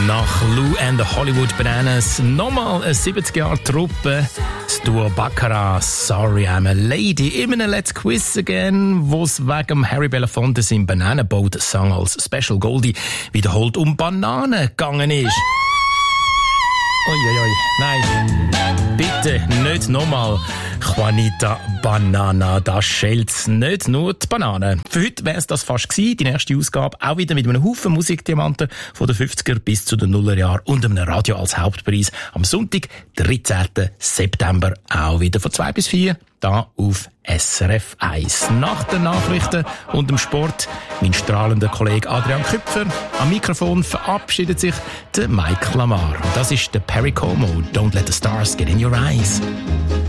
Nach Lou and the Hollywood Bananas nochmal eine 70er-Jahre-Truppe. Das Duo Baccarat, Sorry I'm a Lady. In einem Let's Quiz Again, wo es wegen Harry Belafonte im Bananenboat-Song als Special Goldie wiederholt um Bananen gegangen ist. Uiuiui, nein, bitte nicht nochmal. Juanita Banana, das schält's nicht nur die Bananen. Für heute wär's das fast gewesen. Die nächste Ausgabe auch wieder mit einem Haufen Musikdiamanten von den 50er bis zu den Nullerjahren und einem Radio als Hauptpreis. Am Sonntag, 13. September, auch wieder von 2 bis 4, da auf SRF 1. Nach den Nachrichten und dem Sport, mein strahlender Kollege Adrian Küpfer. Am Mikrofon verabschiedet sich der Mike Lamar. Und das ist der Perry Como. Don't let the stars get in your eyes.